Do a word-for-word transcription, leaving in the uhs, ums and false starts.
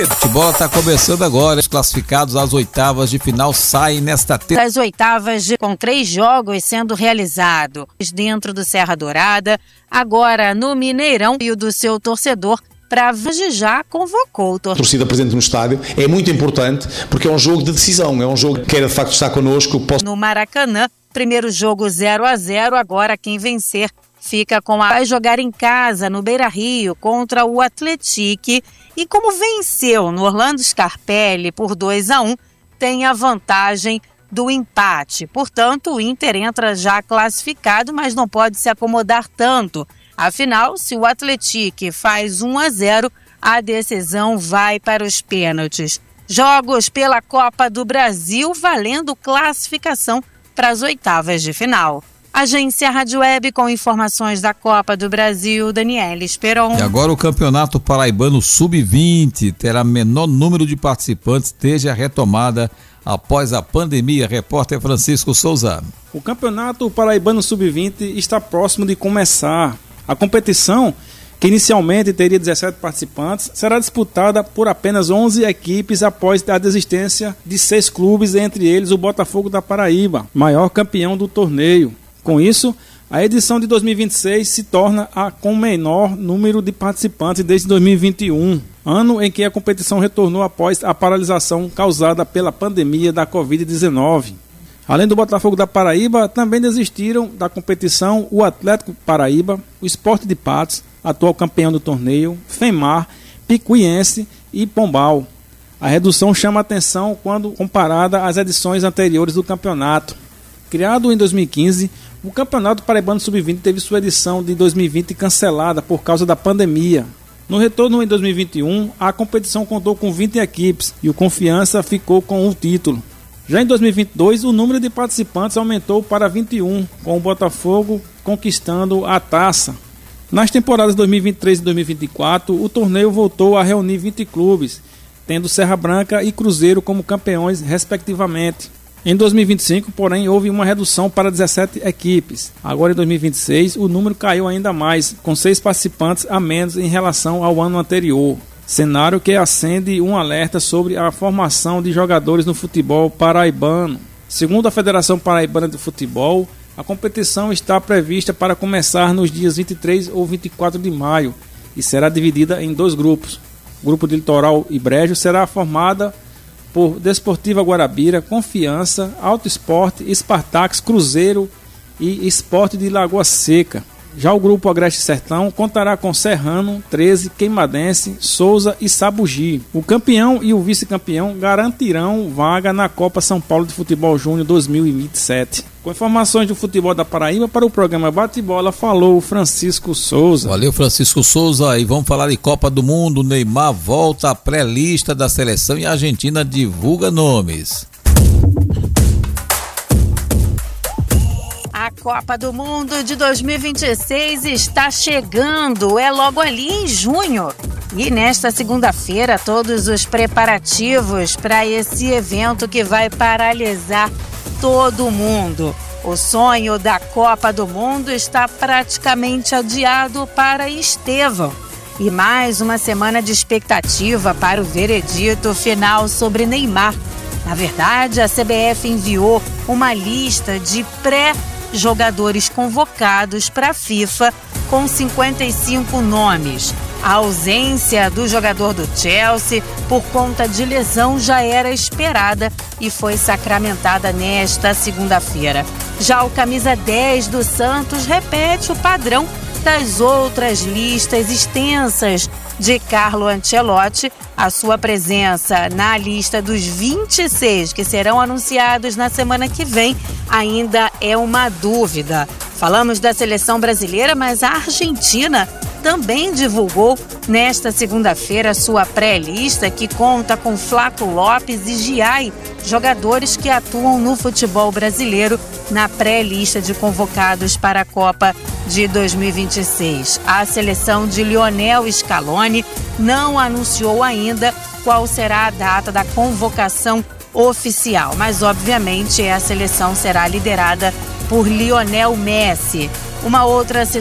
O futebol está começando agora. Os classificados às oitavas de final saem nesta terça. As oitavas de, com três jogos sendo realizados dentro do Serra Dourada, agora no Mineirão, e o do seu torcedor para já convocou o torcedor. A torcida presente no estádio é muito importante porque é um jogo de decisão, é um jogo que queira de facto estar connosco. Posso... No Maracanã, primeiro jogo zero a zero, agora quem vencer fica com a... Vai jogar em casa, no Beira-Rio, contra o Atlético. E como venceu no Orlando Scarpelli por dois a um, tem a vantagem do empate. Portanto, o Inter entra já classificado, mas não pode se acomodar tanto. Afinal, se o Atlético faz um a zero, a decisão vai para os pênaltis. Jogos pela Copa do Brasil valendo classificação para as oitavas de final. Agência Rádio Web com informações da Copa do Brasil, Daniela Esperon. E agora o Campeonato Paraibano sub vinte terá menor número de participantes desde a retomada após a pandemia. Repórter Francisco Souza. O Campeonato Paraibano sub vinte está próximo de começar. A competição, que inicialmente teria dezessete participantes, será disputada por apenas onze equipes após a desistência de seis clubes, entre eles o Botafogo da Paraíba, maior campeão do torneio. Com isso, a edição de dois mil e vinte e seis se torna a com menor número de participantes desde dois mil e vinte e um, ano em que a competição retornou após a paralisação causada pela pandemia da covid dezenove. Além do Botafogo da Paraíba, também desistiram da competição o Atlético Paraíba, o Sport de Patos, atual campeão do torneio, Femar, Picuiense e Pombal. A redução chama a atenção quando comparada às edições anteriores do campeonato. Criado em dois mil e quinze, o Campeonato Paraibano sub vinte teve sua edição de dois mil e vinte cancelada por causa da pandemia. No retorno em dois mil e vinte e um, a competição contou com vinte equipes e o Confiança ficou com o título. Já em dois mil e vinte e dois, o número de participantes aumentou para vinte e um, com o Botafogo conquistando a taça. Nas temporadas dois mil e vinte e três e dois mil e vinte e quatro, o torneio voltou a reunir vinte clubes, tendo Serra Branca e Cruzeiro como campeões, respectivamente. Em dois mil e vinte e cinco, porém, houve uma redução para dezessete equipes. Agora, em dois mil e vinte e seis, o número caiu ainda mais, com seis participantes a menos em relação ao ano anterior. Cenário que acende um alerta sobre a formação de jogadores no futebol paraibano. Segundo a Federação Paraibana de Futebol, a competição está prevista para começar nos dias vinte e três ou vinte e quatro de maio e será dividida em dois grupos. O grupo de Litoral e Brejo será formada por Desportiva Guarabira, Confiança, Alto Esporte, Spartax, Cruzeiro e Esporte de Lagoa Seca. Já o grupo Agreste Sertão contará com Serrano, treze, Queimadense, Souza e Sabugi. O campeão e o vice-campeão garantirão vaga na Copa São Paulo de Futebol Júnior dois mil e vinte e sete. Com informações do futebol da Paraíba, para o programa Bate-Bola, falou Francisco Souza. Valeu, Francisco Souza. E vamos falar de Copa do Mundo. Neymar volta à pré-lista da seleção e a Argentina divulga nomes. A Copa do Mundo de dois mil e vinte e seis está chegando, é logo ali em junho. E nesta segunda-feira, todos os preparativos para esse evento que vai paralisar todo mundo. O sonho da Copa do Mundo está praticamente adiado para Estevão. E mais uma semana de expectativa para o veredito final sobre Neymar. Na verdade, a C B F enviou uma lista de pré jogadores convocados para a FIFA com cinquenta e cinco nomes. A ausência do jogador do Chelsea por conta de lesão já era esperada e foi sacramentada nesta segunda-feira. Já o camisa dez do Santos repete o padrão das outras listas extensas de Carlo Ancelotti. A sua presença na lista dos vinte e seis que serão anunciados na semana que vem ainda é uma dúvida. Falamos da seleção brasileira, mas a Argentina também divulgou nesta segunda-feira sua pré-lista, que conta com Flaco Lopes e Giai, jogadores que atuam no futebol brasileiro na pré-lista de convocados para a Copa de dois mil e vinte e seis. A seleção de Lionel Scaloni não anunciou ainda qual será a data da convocação oficial, mas obviamente a seleção será liderada por Lionel Messi. Uma outra situação